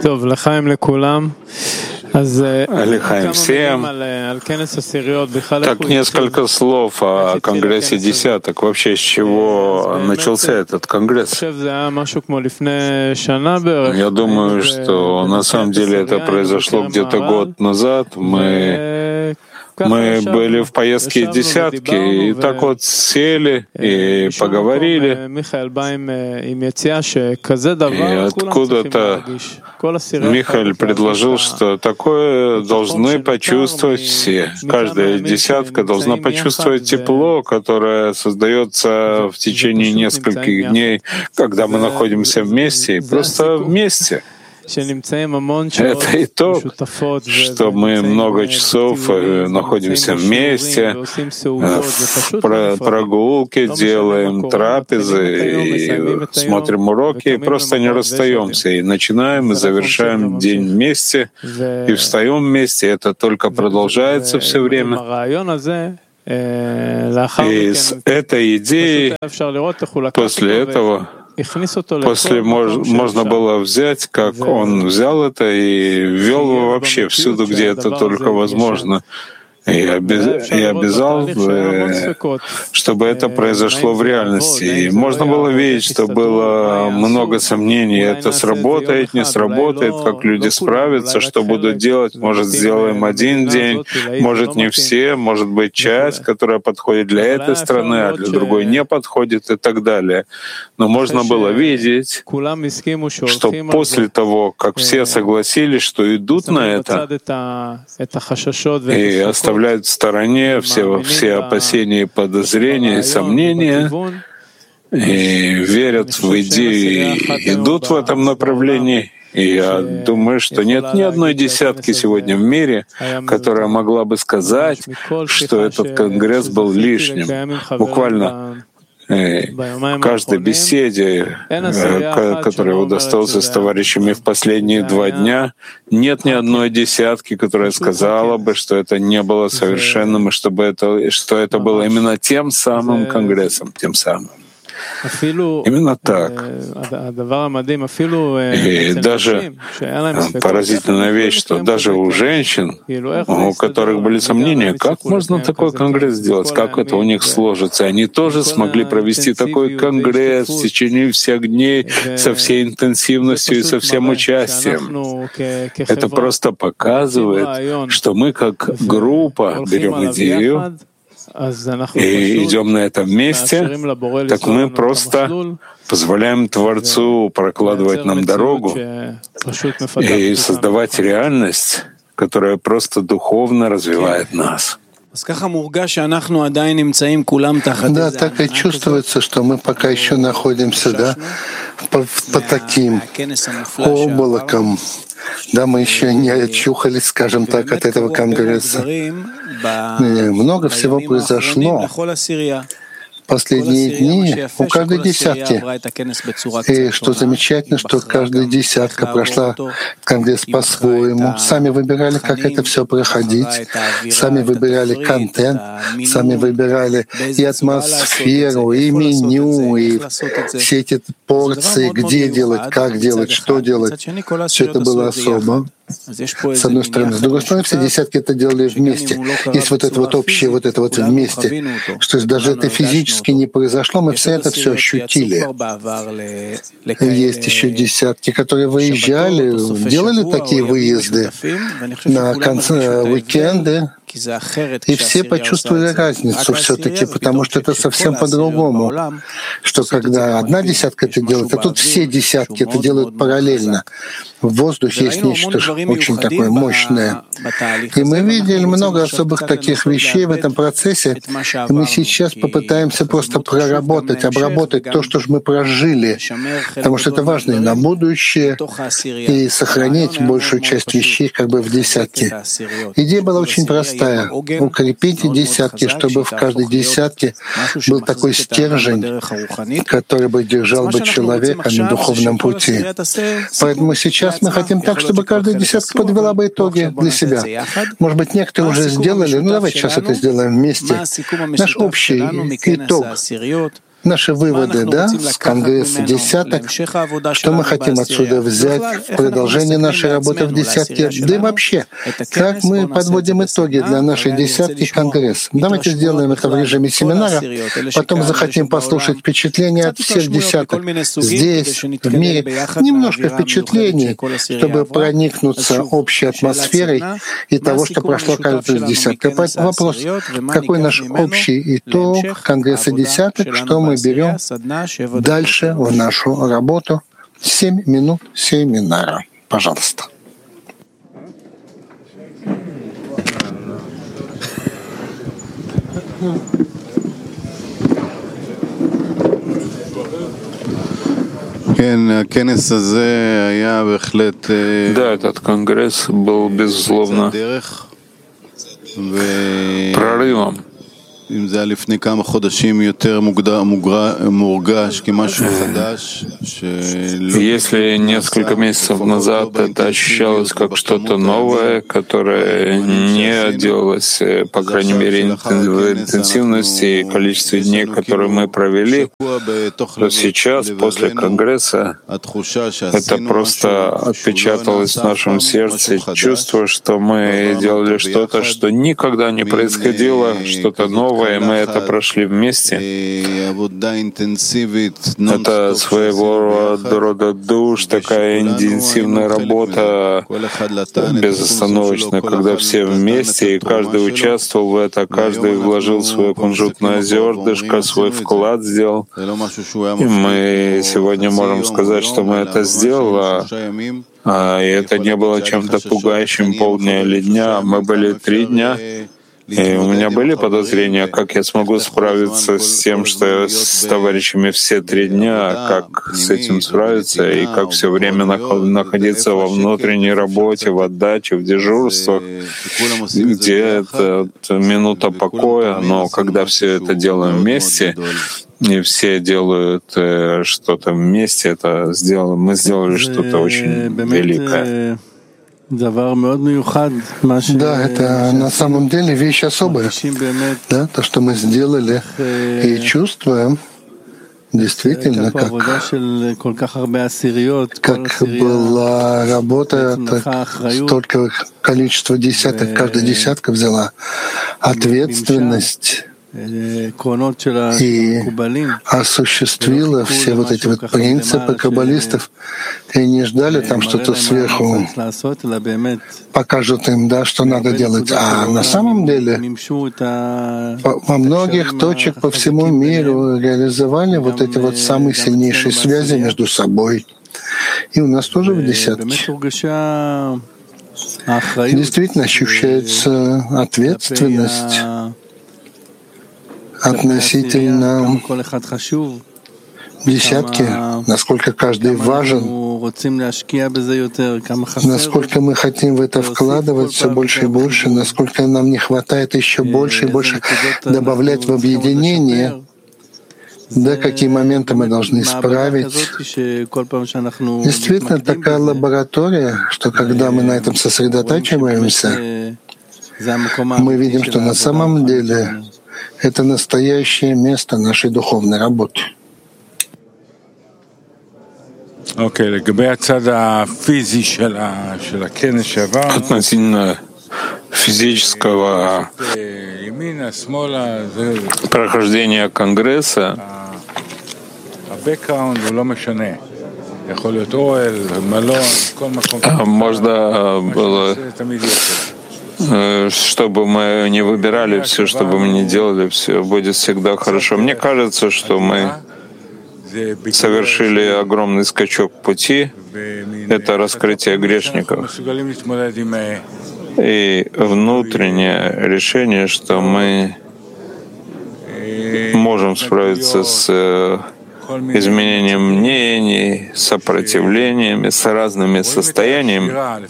Лихаим всем. Так, несколько слов о Конгрессе десяток. Вообще, с чего начался этот Конгресс? Я думаю, что на самом деле это произошло где-то год назад. Мы были в поездке десятки, и так вот сели и поговорили. И откуда-то Михаил предложил, что такое должны почувствовать все. Каждая десятка должна почувствовать тепло, которое создается в течение нескольких дней, когда мы находимся вместе, и просто вместе. Это итог, что мы много часов находимся вместе, прогулки делаем, трапезы, и смотрим уроки, и просто не расстаемся. И начинаем, и завершаем день вместе, и встаем вместе. Это только продолжается все время. И с этой идеей после этого можно было взять, как он взял это и ввел его вообще всюду, где это только возможно. И обязал, чтобы это произошло в реальности. И можно было видеть, что было много сомнений. Это сработает, не сработает, как люди справятся, что будут делать. Может, сделаем один день, может, не все, может быть, часть, которая подходит для этой страны, а для другой не подходит и так далее. Но можно было видеть, что после того, как все согласились, что идут на это, и оставляют в стороне все опасения и подозрения и сомнения, и верят в идею, и идут в этом направлении. И я думаю, что нет ни одной десятки сегодня в мире, которая могла бы сказать, что этот конгресс был лишним. Буквально в каждой беседе, которая удостоился с товарищами в последние 2 дня, нет ни одной десятки, которая сказала бы, что это не было совершенным, и что это было именно тем самым конгрессом, тем самым. Именно так. И даже поразительная вещь, что даже у женщин, у которых были сомнения, как можно такой конгресс сделать, как это у них сложится, они тоже смогли провести такой конгресс в течение всех дней со всей интенсивностью и со всем участием. Это просто показывает, что мы как группа берем идею, и идем на этом месте, так мы просто позволяем Творцу прокладывать нам дорогу и создавать реальность, которая просто духовно развивает нас. Да, так и чувствуется, что мы пока еще находимся под таким облаком. Да, мы еще не очухались, скажем так, от этого конгресса. Много всего произошло в последние дни у каждой десятки. И что замечательно, что каждая десятка прошла конгресс по-своему. Сами выбирали, как это все проходить. Сами выбирали контент, сами выбирали и атмосферу, и меню, и все эти порции, где делать, как делать, что делать. Все это было особо. С одной стороны. С другой стороны, все десятки это делали вместе. Есть вот это вот общее, вот это вот вместе. Что если даже это физически не произошло, мы все это все ощутили. Есть еще десятки, которые выезжали, делали такие выезды на уикенды, и все почувствовали разницу все-таки, потому что это совсем по-другому. Что когда одна десятка это делает, а тут все десятки это делают параллельно. В воздухе есть нечто очень такое мощное. И мы видели много особых таких вещей в этом процессе. И мы сейчас попытаемся просто проработать, обработать то, что же мы прожили. Потому что это важно и на будущее, и сохранить большую часть вещей как бы в десятке. Идея была очень простая. Укрепите десятки, чтобы в каждой десятке был такой стержень, который бы держал бы человека на духовном пути. Поэтому сейчас мы хотим так, чтобы каждая десятка подвела бы итоги для себя. Может быть, некоторые уже сделали, давайте сейчас это сделаем вместе. Наш общий итог. наши выводы, да, с Конгресса десяток, что мы хотим отсюда взять в продолжение нашей работы в десятке, да и вообще, как мы подводим итоги для нашей десятки Конгресса. Давайте сделаем это в режиме семинара, потом захотим послушать впечатления от всех десяток здесь, в мире, немножко впечатлений, чтобы проникнуться общей атмосферой и того, что прошло каждая десятка. Поэтому вопрос, какой наш общий итог Конгресса десяток, что мы берем дальше в нашу работу. 7 минут семинара. Пожалуйста. Да, этот конгресс был, безусловно, прорывом. Если несколько месяцев назад это ощущалось как что-то новое, которое не делалось, по крайней мере, в интенсивности и количестве дней, которые мы провели, то сейчас, после Конгресса, это просто отпечаталось в нашем сердце, чувство, что мы делали что-то, что никогда не происходило, что-то новое, и мы это прошли вместе. Это своего рода душ, такая интенсивная работа, безостановочная, когда все вместе, и каждый участвовал в это, каждый вложил свое кунжутное зернышко, свой вклад сделал. И мы сегодня можем сказать, что мы это сделали, и это не было чем-то пугающим полдня или дня. Мы были 3 дня, и у меня были подозрения, как я смогу справиться с тем, что я с товарищами все 3 дня, как с этим справиться, и как все время находиться во внутренней работе, в отдаче, в дежурствах, где это минута покоя, но когда все это делаем вместе, и все делают что-то вместе, мы сделали что-то очень великое. Да, это на самом деле вещь особая. Да, то, что мы сделали, и чувствуем, действительно, как была работа, столько количества десяток, каждая десятка взяла ответственность и осуществила все вот эти вот принципы каббалистов, и не ждали там что-то сверху покажут им, да, что надо делать. А на самом деле во многих точках по всему миру реализовали вот эти вот самые сильнейшие связи между собой. И у нас тоже в десятке действительно ощущается ответственность относительно десятки, насколько каждый важен, насколько мы хотим в это вкладывать все больше и больше, насколько нам не хватает еще больше и больше добавлять в объединение, да, какие моменты мы должны исправить. Действительно, такая лаборатория, что когда мы на этом сосредотачиваемся, мы видим, что на самом деле это настоящее место нашей духовной работы. Относительно физического прохождения Конгресса, можно было, чтобы мы не выбирали все, что бы мы ни делали, все будет всегда хорошо. Мне кажется, что мы совершили огромный скачок пути. Это раскрытие грешников. И внутреннее решение, что мы можем справиться с изменением мнений, сопротивлениями, с разными состояниями,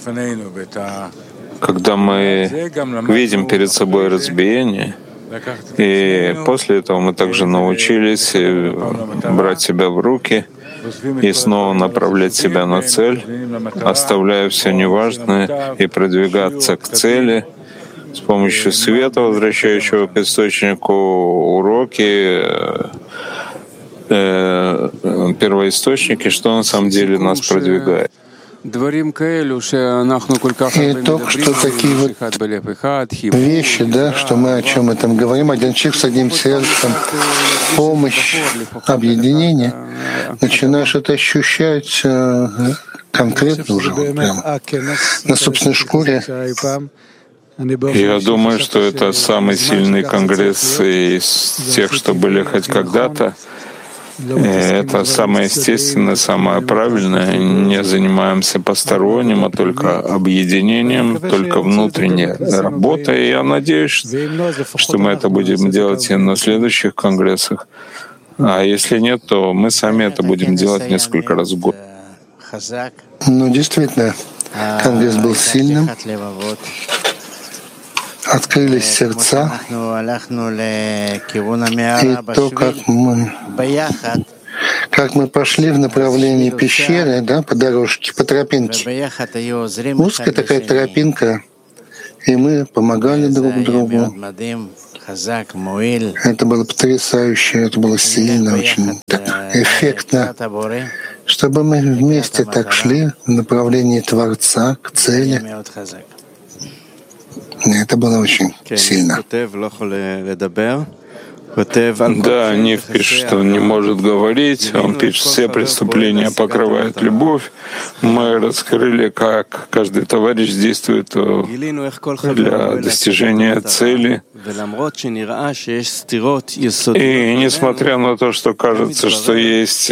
когда мы видим перед собой разбиение. И после этого мы также научились брать себя в руки и снова направлять себя на цель, оставляя все неважное и продвигаться к цели с помощью света, возвращающего к источнику уроки, первоисточник и что на самом деле нас продвигает. И то, что такие вот вещи, да, что мы о чем мы там говорим, один человек с одним сердцем, помощь, объединение, начинаешь это ощущать конкретно уже, вот прям на собственной шкуре. Я думаю, что это самый сильный конгресс из тех, что были хоть когда-то. Это самое естественное, самое правильное. Не занимаемся посторонним, а только объединением, только внутренней работой. И я надеюсь, что мы это будем делать и на следующих конгрессах. А если нет, то мы сами это будем делать несколько раз в год. Ну, действительно, конгресс был сильным. Открылись сердца, и то, как мы пошли в направлении пещеры, да, по дорожке, по тропинке. Узкая такая тропинка, и мы помогали друг другу. Это было потрясающе, это было сильно, очень так эффектно, чтобы мы вместе так шли в направлении Творца, к цели. Это было очень сильно. Да, Нив пишет, что он не может говорить. Он пишет, все преступления покрывает любовь. Мы раскрыли, как каждый товарищ действует для достижения цели. И несмотря на то, что кажется, что есть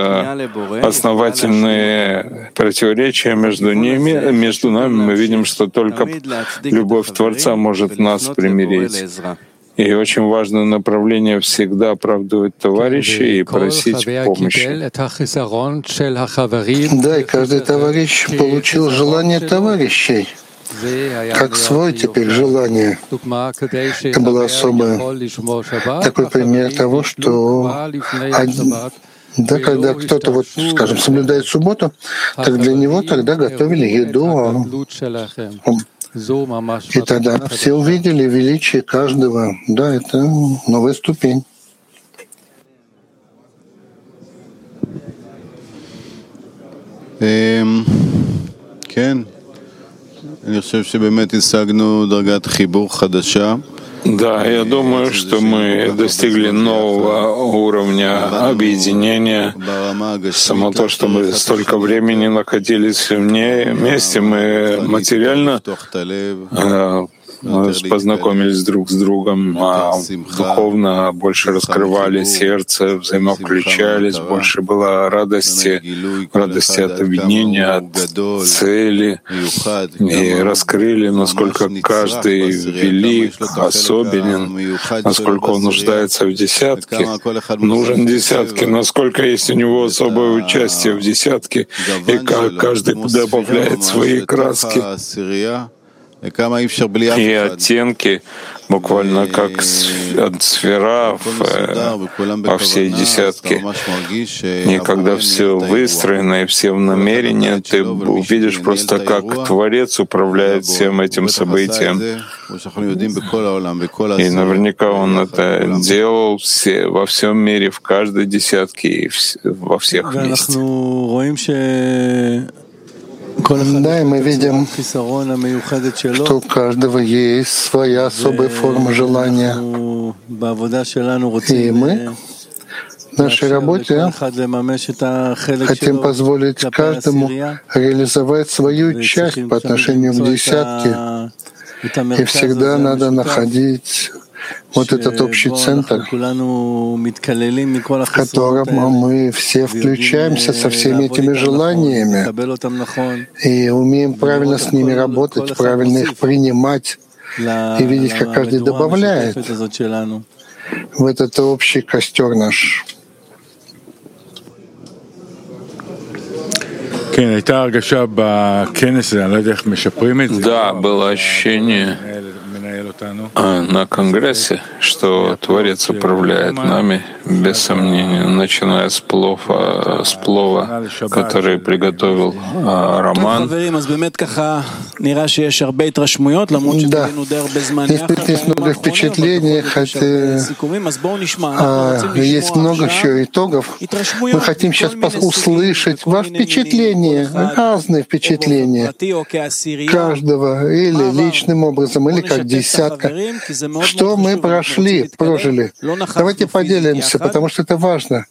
основательные противоречия между нами, мы видим, что только любовь Творца может нас примирить. И очень важное направление всегда оправдывать товарищей и просить помощи. Да, и каждый товарищ получил желание товарищей, как свой теперь желание. Это было особое такой пример того, что да, когда кто-то, вот, скажем, соблюдает субботу, так для него тогда готовили еду, и тогда все увидели величие каждого. Да, это новая ступень. Да, я думаю, что мы достигли нового уровня объединения. Само то, что мы столько времени находились вместе, мы материально познакомились друг с другом, а духовно больше раскрывали сердце, взаимовключались, больше было радости от объединения, от цели, и раскрыли, насколько каждый велик, особенен, насколько он нуждается в десятке, нужен десятке, насколько есть у него особое участие в десятке, и как каждый добавляет свои краски и оттенки, буквально как от сфера во всей десятке. И когда все выстроено и все в намерении, ты увидишь просто, как Творец управляет всем этим событием. И наверняка он это делал во всем мире, в каждой десятке и во всех вместе. Да, и мы видим, что у каждого есть своя особая форма желания. И мы в нашей работе хотим позволить каждому реализовать свою часть по отношению к десятке. И всегда надо находить вот этот общий центр, в котором мы все включаемся со всеми этими желаниями и умеем правильно с ними работать, правильно их принимать и видеть, как каждый добавляет в этот общий костер наш. Да, было ощущение на Конгрессе, что Творец управляет нами, без сомнения, начиная с плова, который приготовил Роман. Да, есть много впечатлений, хотя есть много еще итогов. Мы хотим сейчас услышать ваши впечатления, разные впечатления каждого, или личным образом, или как десятка. Что мы прожили. Давайте поделимся, потому что это важно.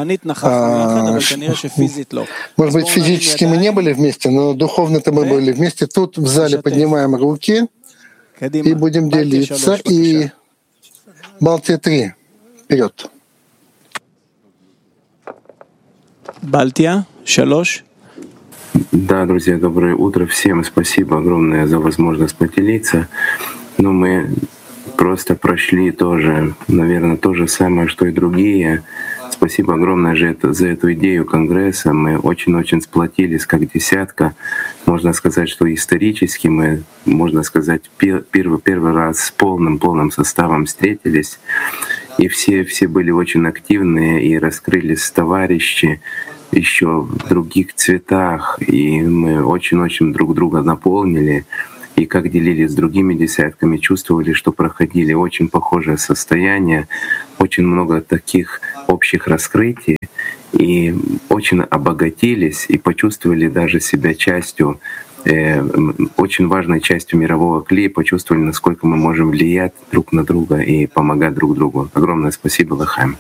Может быть, физически мы не были вместе, но духовно-то мы были вместе. Тут в зале поднимаем руки и будем делиться. И Балтия 3. Вперед. Балтия 3. Да, друзья, доброе утро всем. Спасибо огромное за возможность поделиться. Но мы просто прошли тоже, наверное, то же самое, что и другие. Спасибо огромное за эту идею Конгресса. Мы очень-очень сплотились как десятка. Можно сказать, что исторически мы, можно сказать, первый раз с полным составом встретились. И все были очень активные и раскрылись товарищи еще в других цветах. И мы очень-очень друг друга наполнили. И как делились с другими десятками, чувствовали, что проходили очень похожее состояние, очень много таких общих раскрытий, и очень обогатились и почувствовали даже себя частью, очень важной частью мирового клея, почувствовали, насколько мы можем влиять друг на друга и помогать друг другу. Огромное спасибо, Лахаим.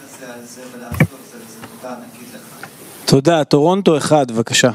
Туда, Торонто 1, бבקשה.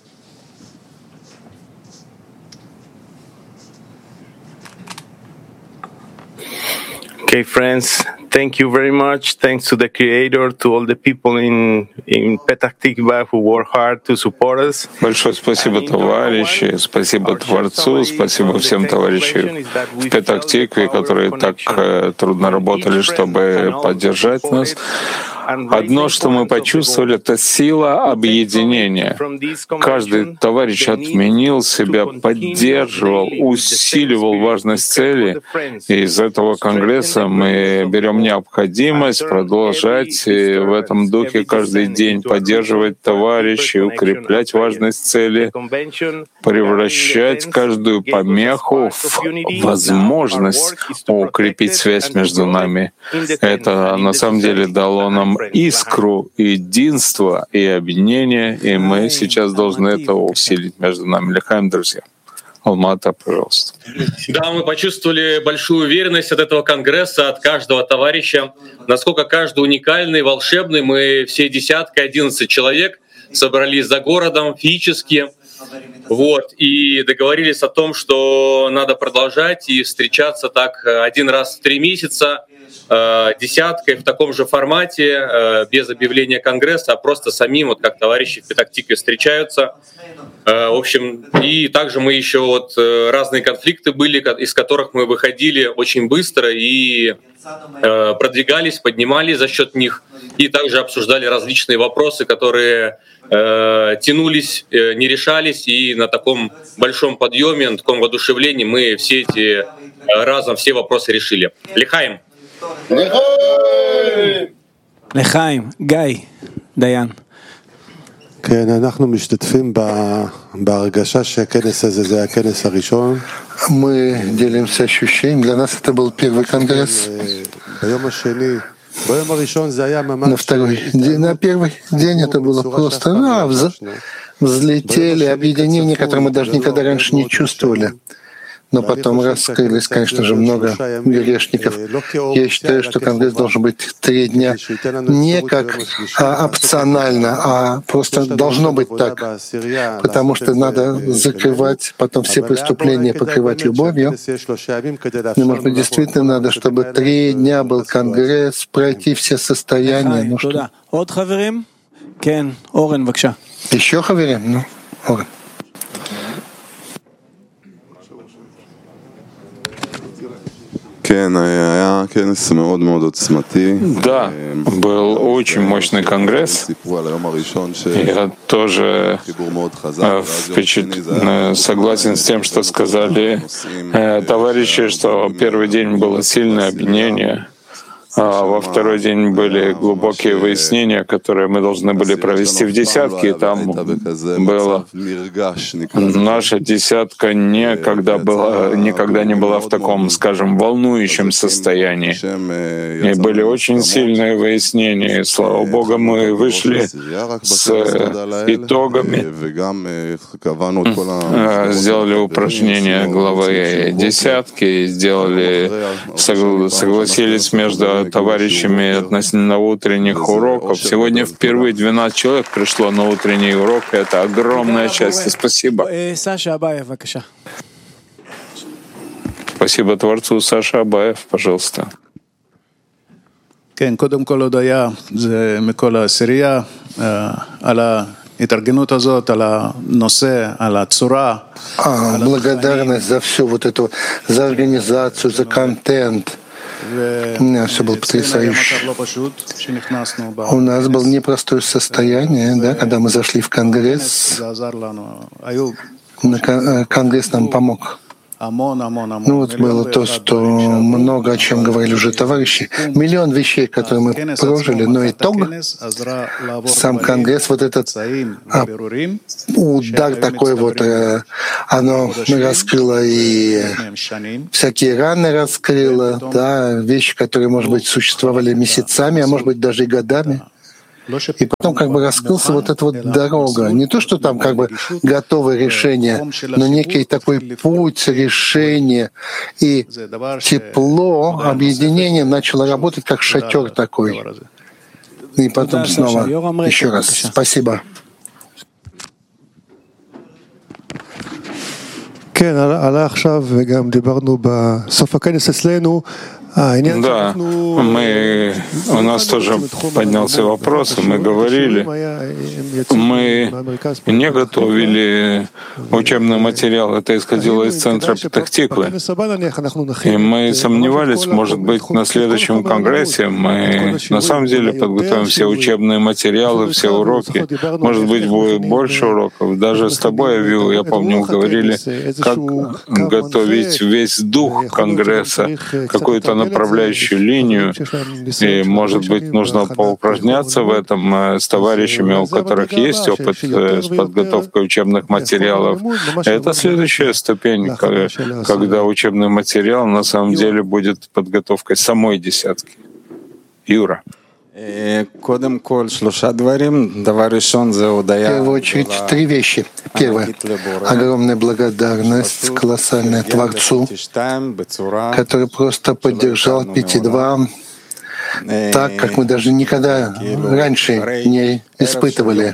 Okay, friends, thank you very much. Thanks to the Creator, to all the people in Petah Tikva who work hard to support us. Большое спасибо, товарищи, спасибо Творцу, спасибо всем товарищам в Петах-Тикве, которые так трудно работали, чтобы поддержать нас. Одно, что мы почувствовали, это сила объединения. Каждый товарищ отменил себя, поддерживал, усиливал важность цели. И из этого конгресса мы берем необходимость продолжать в этом духе каждый день поддерживать товарищей, укреплять важность цели, превращать каждую помеху в возможность укрепить связь между нами. Это на самом деле дало нам искру единства и объединения, и мы сейчас должны это усилить между нами. Лихаем, друзья. Алмата, пожалуйста. Да, мы почувствовали большую уверенность от этого конгресса, от каждого товарища, насколько каждый уникальный, волшебный. Мы все десятка, 11 человек собрались за городом физически, и договорились о том, что надо продолжать и встречаться так один раз в 3 месяца, десяткой в таком же формате, без объявления конгресса, а просто самим, как товарищи в Петах-Тикве встречаются. В общем, и также мы еще разные конфликты были, из которых мы выходили очень быстро и продвигались, поднимались за счет них, и также обсуждали различные вопросы, которые тянулись, не решались, и на таком большом подъеме, на таком воодушевлении мы все вопросы решили. Лихаим! לחיים, גיא, דיין. כן, אנחנו משתתפים בהרגשה שהכנס הזה זה הכנס הראשון. Мы делимся ощущением. Для нас это был первый конгресс. ביום השני, ביום הראשון זה היה ממש... На первый день это было просто взлетели объединения, которые мы даже никогда раньше не чувствовали. Но потом раскрылись, конечно же, много грешников. Я считаю, что конгресс должен быть 3 дня не как опционально, а просто должно быть так, потому что надо закрывать потом все преступления, покрывать любовью. И, может быть, действительно надо, чтобы 3 дня был конгресс, пройти все состояния. Еще хаверим? Орен. Да, был очень мощный конгресс. Я тоже согласен с тем, что сказали товарищи, что первый день было сильное объединение. А во второй день были глубокие выяснения, которые мы должны были провести в десятке, и там было наша десятка никогда не была в таком, скажем, волнующем состоянии. И были очень сильные выяснения. И, слава Богу, мы вышли с итогами, сделали упражнения главы десятки, согласились между товарищами относительно утренних уроков. Сегодня впервые 12 человек пришло на утренний урок. Это огромное счастье. Спасибо. Спасибо Творцу. Саша Абаев, пожалуйста. קודם כל הודיה, זה מכל העשירייה, על ההתארגנות הזאת, על הנושא, על הצורה. Благодарность за все вот это, за организацию, за контент. Все было потрясающе. У нас было непростое состояние, да, когда мы зашли в Конгресс. Конгресс нам помог. Ну вот было то, что много о чем говорили уже товарищи. Миллион вещей, которые мы прожили, но итог, сам Конгресс, вот этот удар такой вот, оно раскрыло и всякие раны раскрыло, да, вещи, которые, может быть, существовали месяцами, а может быть, даже и годами. И потом как бы раскрылся вот эта вот дорога. Не то, что там как бы готовое решение, но некий такой путь решения. И тепло, объединение начало работать как шатер такой. И потом снова еще раз спасибо. Да, у нас тоже поднялся вопрос, и мы говорили, мы не готовили учебный материал, это исходило из центра Петах-Тиквы. И мы сомневались, может быть, на следующем конгрессе мы на самом деле подготовим все учебные материалы, все уроки. Может быть, будет больше уроков. Даже с тобой, Авил, я помню, говорили, как готовить весь дух конгресса, какую-то направляющую линию, и, может быть, нужно поупражняться в этом с товарищами, у которых есть опыт с подготовкой учебных материалов. Это следующая ступень, когда учебный материал на самом деле будет подготовкой самой десятки. Юра. В первую очередь три вещи. Первое — огромная благодарность колоссальная Творцу, который просто поддержал 5.2 так, как мы даже никогда раньше не испытывали.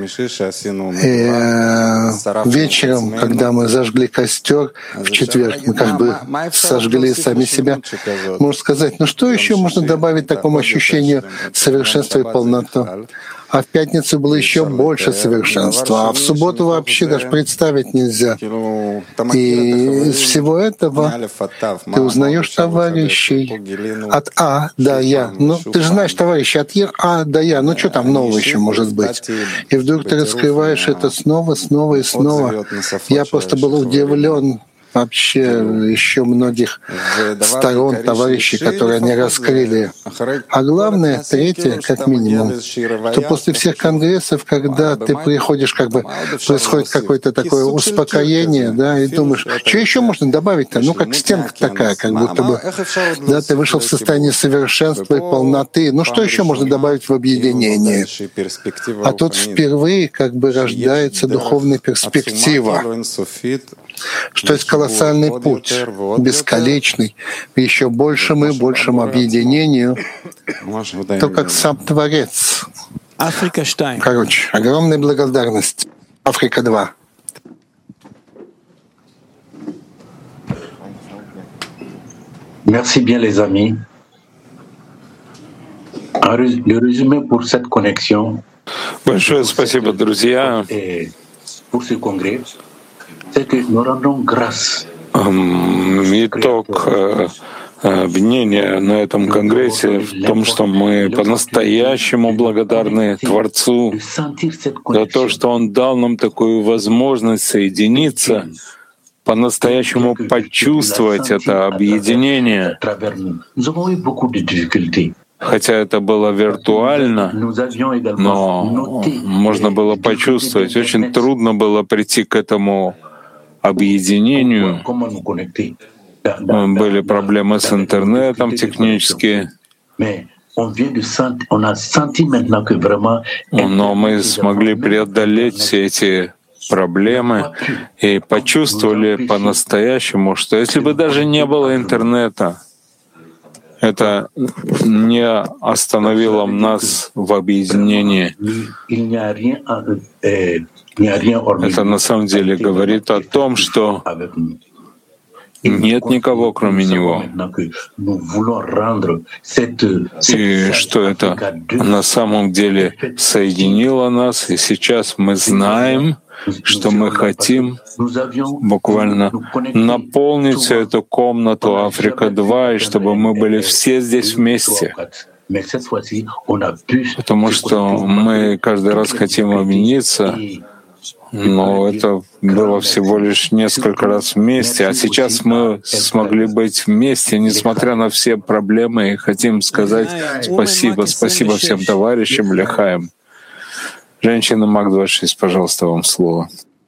Вечером, когда мы зажгли костер, в четверг мы как бы сожгли сами себя. Можно сказать, ну что еще можно добавить такому ощущению совершенства и полноты? А в пятницу было еще больше совершенства, а в субботу вообще даже представить нельзя. И из всего этого ты узнаешь товарищей от А до Я. Ну, ты же знаешь товарищей от А до Я. Ну, что там нового еще может быть? И вдруг ты раскрываешь это снова и снова. Я просто был удивлен вообще еще многих сторон товарищей, которые они раскрыли. А главное, третье, как минимум, что после всех конгрессов, когда ты приходишь, как бы происходит какое-то такое успокоение, да, и думаешь, что еще можно добавить-то? Ну, как стенка такая, как будто бы, да, ты вышел в состояние совершенства и полноты. Ну, что еще можно добавить в объединение? А тут впервые как бы рождается духовная перспектива, что есть колоссальный путь, бесконечный, еще большему и большему объединению, то как сам Творец. Короче, огромная благодарность. Африка 2. Merci bien les amis. Le résumé pour cette connexion. Большое спасибо, друзья. Pour ce congrès. Итог объединения на этом конгрессе в том, что мы по-настоящему благодарны Творцу за то, что Он дал нам такую возможность соединиться по-настоящему почувствовать это объединение. Хотя это было виртуально, но можно было почувствовать. Очень трудно было прийти к этому объединению. Были проблемы с интернетом технические. Но мы смогли преодолеть все эти проблемы и почувствовали по-настоящему, что если бы даже не было интернета, это не остановило нас в объединении. Это на самом деле говорит о том, что нет никого, кроме Него. И что это на самом деле соединило нас, и сейчас мы знаем, что мы хотим буквально наполнить всю эту комнату Африка-2, и чтобы мы были все здесь вместе. Потому что мы каждый раз хотим объединиться, но это было всего лишь несколько раз вместе, а сейчас мы смогли быть вместе, несмотря на все проблемы, и хотим сказать спасибо, спасибо всем товарищам, Лехаим. Женщина МАК-26, пожалуйста, вам слово.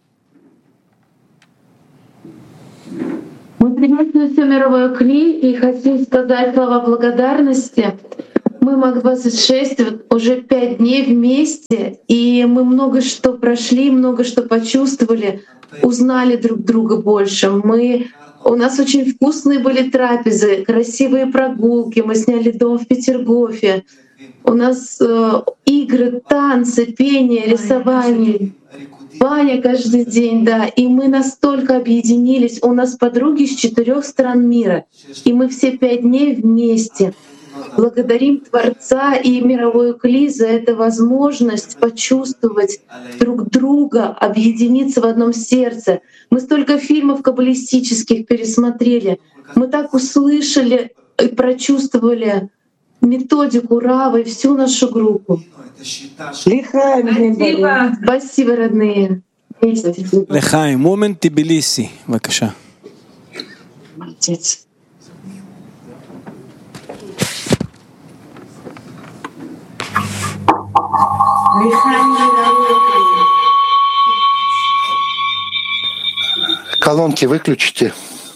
Мы приветствуем все мировое Кли и хотим сказать слова благодарности. Мы МАК-26 уже 5 дней вместе, и мы много что прошли, много что почувствовали, узнали друг друга больше. У нас очень вкусные были трапезы, красивые прогулки, мы сняли дом в Петергофе. У нас игры, танцы, пение, рисование, баня каждый день, да. И мы настолько объединились. У нас подруги с 4 стран мира, и мы все 5 дней вместе. Благодарим Творца и мировую Кли за эту возможность почувствовать друг друга, объединиться в одном сердце. Мы столько фильмов каббалистических пересмотрели. Мы так услышали и прочувствовали методику Рава и всю нашу группу. Спасибо. Спасибо, родные. Лехаим, момент Тбилиси, бакаша. Молодец. Колонки выключите.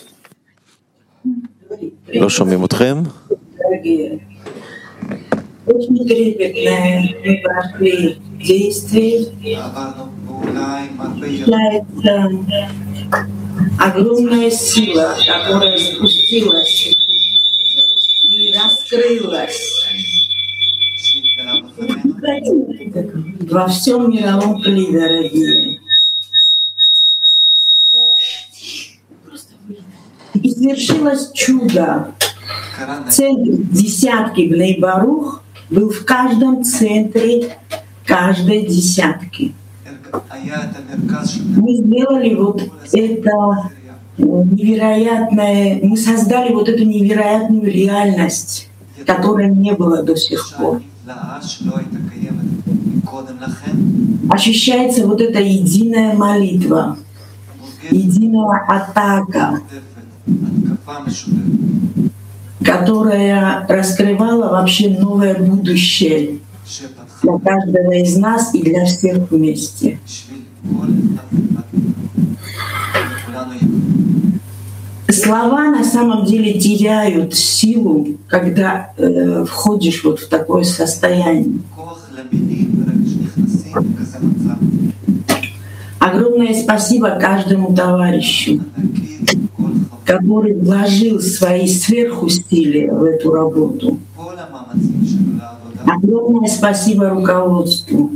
לא שומעים אתכם? Очень трепетное мы прошли действие. Огромная сила, которая спустилась и раскрылась во всем мировом Кли, дорогие. И свершилось чудо. Центр десятки Бней-Барух был в каждом центре каждой десятки. Мы сделали вот это невероятное, мы создали вот эту невероятную реальность, которой не было до сих пор. Ощущается вот эта единая молитва, единая атака, которая раскрывала вообще новое будущее для каждого из нас и для всех вместе. Слова на самом деле теряют силу, когда входишь вот в такое состояние. Огромное спасибо каждому товарищу, который вложил свои сверхусилия в эту работу. Огромное спасибо руководству,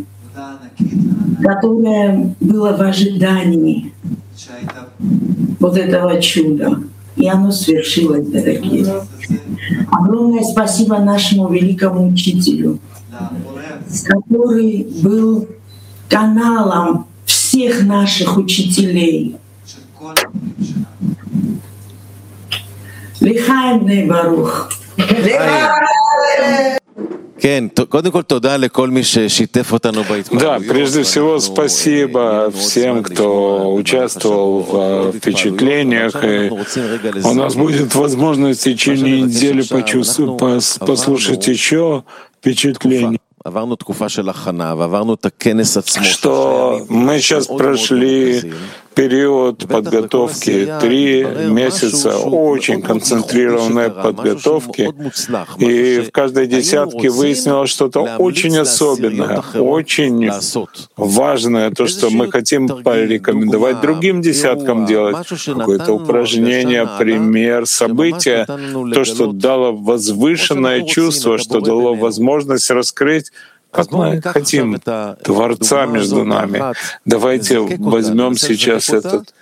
которое было в ожидании вот этого чуда. И оно свершилось, дорогие. Огромное спасибо нашему великому учителю, который был каналом всех наших учителей. Лехаим Бней-Барух. Да, прежде всего спасибо всем, кто участвовал в впечатлениях. И у нас будет возможность в течение недели послушать еще впечатления. Что мы сейчас прошли период подготовки, 3 месяца очень концентрированной подготовки, и в каждой десятке выяснилось что-то очень особенное, очень важное, то, что мы хотим порекомендовать другим десяткам делать, какое-то упражнение, пример, событие, то, что дало возвышенное чувство, что дало возможность раскрыть, как мы хотим, Творца между нами. Давайте возьмем сейчас этот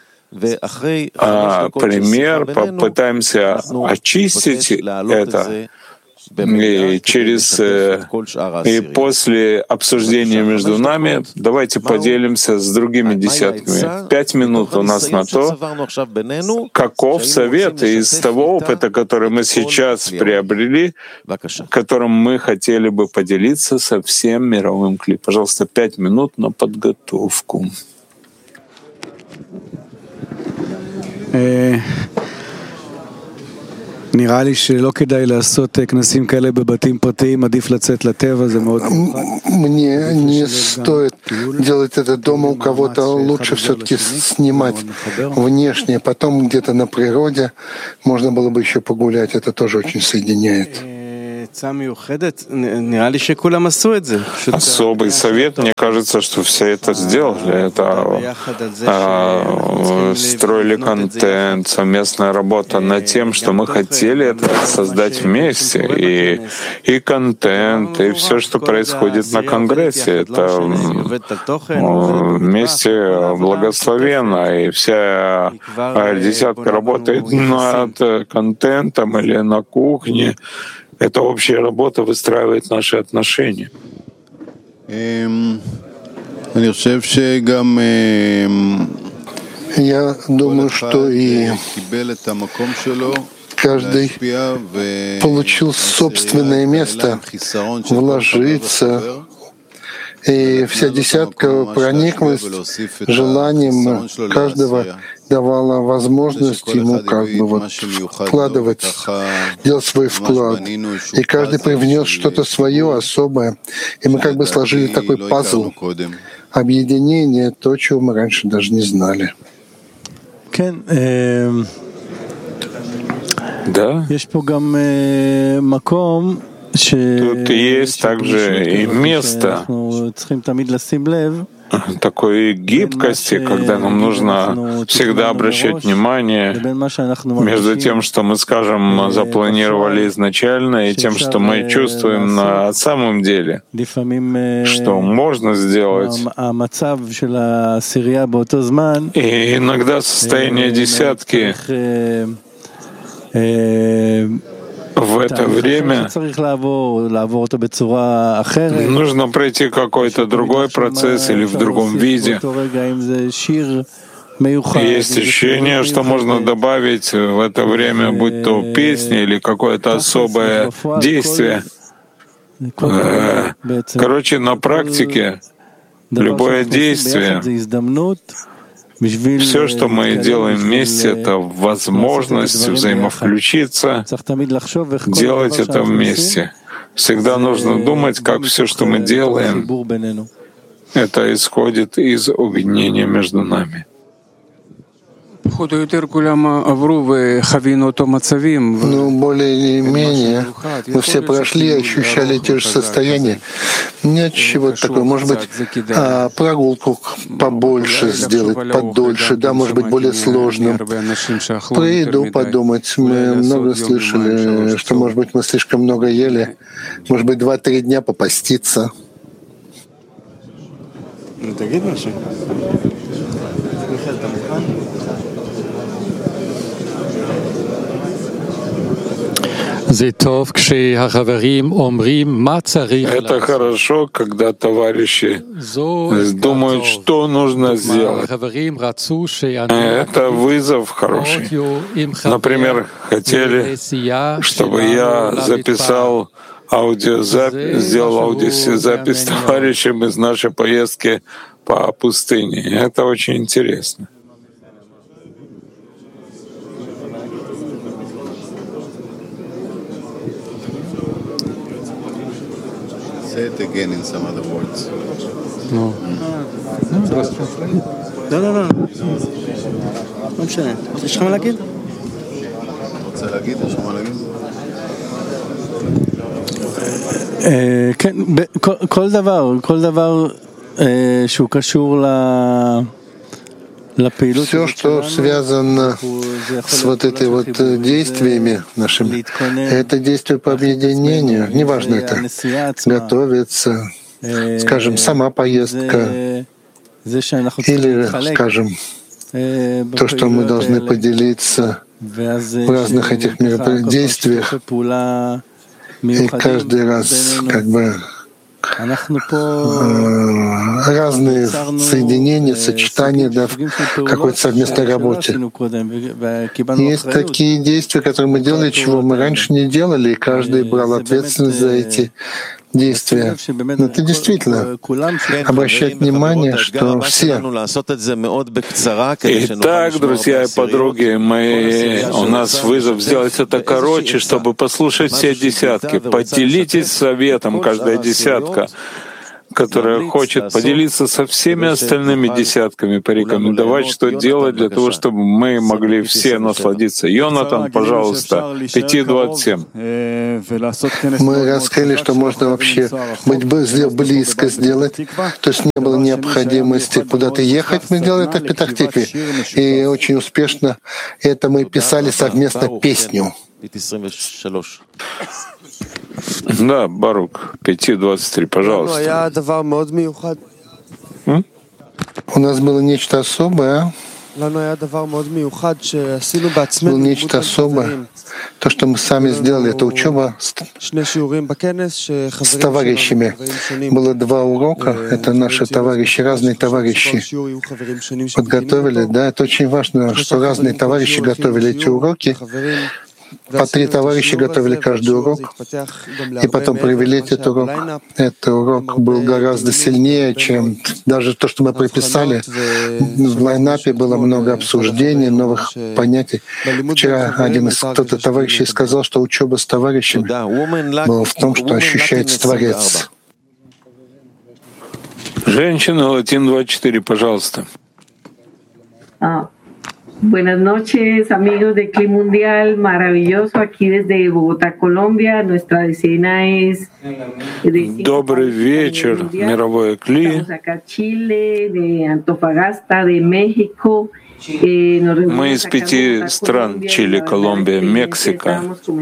пример, попытаемся очистить это. И и после обсуждения между нами давайте поделимся с другими десятками. 5 минут у нас на то, каков совет из того опыта, который мы сейчас приобрели, которым мы хотели бы поделиться со всем мировым клипом. Пожалуйста, 5 минут на подготовку. נראה לי שלא כדאי לעשות כנסים כאלה בבתים פרטיים, עדיף לצאת לטבע, זה מאוד מיוחד. Мне не стоит делать это дома у кого-то, лучше все-таки снимать внешне, потом где-то на природе можно было бы еще погулять, это тоже очень соединяет. Особый совет, мне кажется, что все это сделали. Это строили контент, совместная работа над тем, что мы хотели это создать вместе. И контент, и все, что происходит на Конгрессе, это вместе благословенно. И вся десятка работает над контентом или на кухне. Эта общая работа выстраивает наши отношения. Я думаю, что и каждый получил собственное место вложиться, и вся десятка прониклась желанием каждого, давала возможность ему как бы вот вкладывать, делать свой вклад. И каждый привнес что-то свое особое. И мы как бы сложили такой пазл. Объединение, то, чего мы раньше даже не знали. Да. Тут есть также и место такой гибкости, когда нам нужно всегда обращать внимание между тем, что мы, скажем, запланировали изначально, и тем, что мы чувствуем на самом деле, что можно сделать. И иногда состояние десятки в это время нужно пройти какой-то другой процесс или в другом виде. Есть ощущение, что можно добавить в это время, будь то песня или какое-то особое действие. Короче, на практике любое действие, все, что мы делаем вместе, это возможность взаимовключиться, делать это вместе. Всегда нужно думать, как все, что мы делаем, это исходит из объединения между нами. Ну, более или менее, мы все прошли, ощущали те же состояния. Нет чего-то такого. Может быть, прогулку побольше сделать, подольше, да, может быть, более сложным. Про еду подумать. Мы много слышали, что, может быть, мы слишком много ели. Может быть, 2-3 дня попаститься. Это хорошо, когда товарищи думают, что нужно сделать. Это вызов хороший. Например, хотели, чтобы я записал сделал аудиозапись товарищам из нашей поездки по пустыне. Это очень интересно. Say it again in some other words. No. לא משנה. יש לך מה להגיד? רוצה להגיד? יש לך מה להגיד? כן, כל דבר שהוא קשור Все, что связано с вот этой вот действиями нашими, это действие по объединению, неважно это, готовиться, скажем, сама поездка, или, скажем, то, что мы должны поделиться в разных этих мероприятиях, и каждый раз как бы разные соединения, сочетания, да, в какой-то совместной работе. Есть такие действия, которые мы делали, чего мы раньше не делали, и каждый брал ответственность за эти действия. Но это действительно обращать внимание, что все. Итак, друзья и подруги, у нас вызов сделать это короче, чтобы послушать все десятки. Поделитесь советом, каждая десятка, которая хочет поделиться со всеми остальными десятками, порекомендовать, что делать для того, чтобы мы могли все насладиться. Йонатан, пожалуйста, 5:27. Мы раскрыли, что можно вообще быть близко сделать, то есть не было необходимости куда-то ехать. Мы делали это в Петах-Тикве, и очень успешно это мы писали совместно песню. Да, Барук, 5:23, пожалуйста. У нас было нечто особое. Было нечто особое. То, что мы сами сделали, это учеба с товарищами. Было 2 урока, это наши товарищи, разные товарищи подготовили. Да, это очень важно, что разные товарищи готовили эти уроки. По 3 товарища готовили каждый урок, и потом провели этот урок. Этот урок был гораздо сильнее, чем даже то, что мы приписали. В лайнапе было много обсуждений, новых понятий. Вчера один из кто-то товарищей сказал, что учеба с товарищами была в том, что ощущается Творец. Женщина, Латин 24, пожалуйста. Buenas noches, amigos de Clima Mundial, maravilloso aquí desde Bogotá, Colombia. Nuestra decena es Добрый вечер, мировое Кли. Estamos acá en Chile, de Antofagasta, de México. Мы из 5 стран — Чили, Колумбия, Мексика.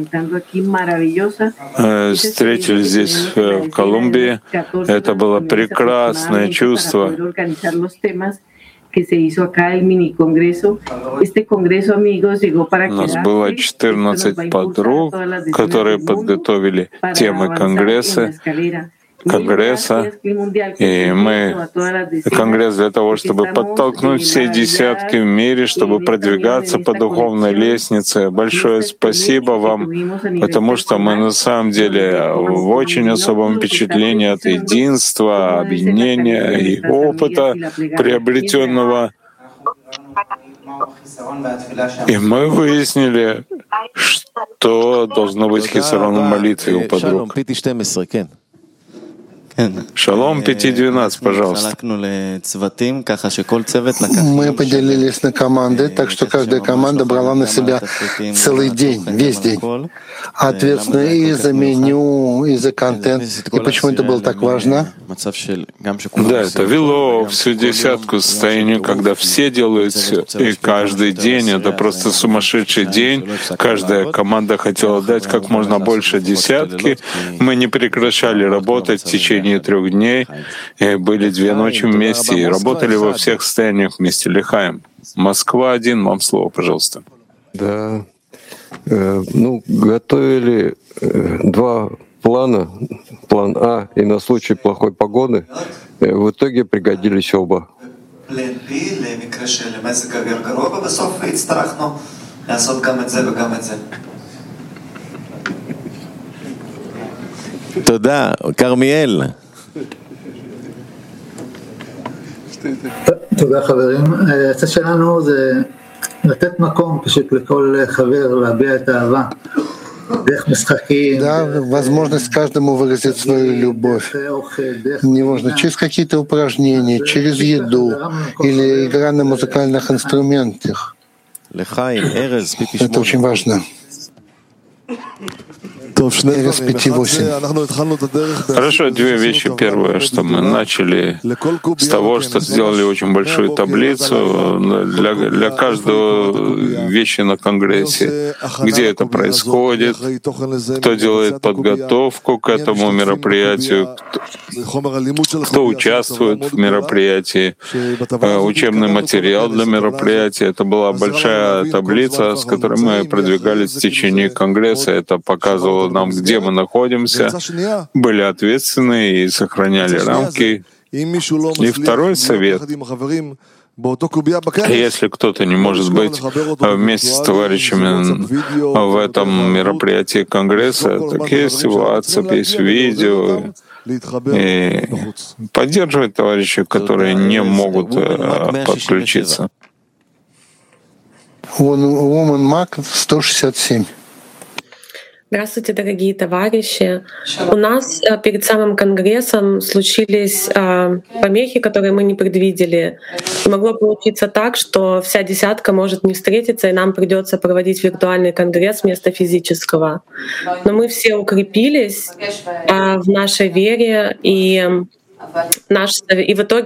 Встретились здесь, в Колумбии. Это было прекрасное чувство. У нас было 14 подруг, которые подготовили темы Конгресса, и мы Конгресс для того, чтобы подтолкнуть все десятки в мире, чтобы продвигаться по духовной лестнице. Большое спасибо вам, потому что мы на самом деле в очень особом впечатлении от единства, объединения и опыта, приобретенного. И мы выяснили, что должно быть хисароном молитвы у подруг. Шалом, 5:12, пожалуйста. Мы поделились на команды, так что каждая команда брала на себя целый день, весь день. Ответственно и за меню, и за контент. И почему это было так важно? Да, это вело всю десятку к состоянию, когда все делают все. И каждый день — это просто сумасшедший день. Каждая команда хотела дать как можно больше десятки. Мы не прекращали работать в течение 3 дней, и были 2 ночи вместе, и работали во всех состояниях вместе. Лихаем. Москва-1, вам слово, пожалуйста. Да. Готовили 2 плана, план А и на случай плохой погоды. В итоге пригодились оба. תודה, כרמיאל. תודה חברים. הצעה שלנו זה לתת מקום פשוט לכל חבר להביע את האהבה. Да, возможность каждому выразить свою любовь. Неважно, через какие-то упражнения, через еду или игра на музыкальных инструментах. Это очень важно. Эрес 5.8. Хорошо, две вещи. Первое, что мы начали с того, что сделали очень большую таблицу для каждого вещи на Конгрессе, где это происходит, кто делает подготовку к этому мероприятию, кто участвует в мероприятии, учебный материал для мероприятия. Это была большая таблица, с которой мы продвигались в течение Конгресса. Это показывало нам, где мы находимся, были ответственны и сохраняли рамки. И второй совет. Если кто-то не может быть вместе с товарищами в этом мероприятии Конгресса, так есть WhatsApp, есть видео, и поддерживать товарищей, которые не могут подключиться. Woman Mac 167. Здравствуйте, дорогие товарищи. У нас перед самым Конгрессом случились помехи, которые мы не предвидели. И могло получиться так, что вся десятка может не встретиться, и нам придется проводить виртуальный Конгресс вместо физического. Но мы все укрепились в нашей вере, и в итоге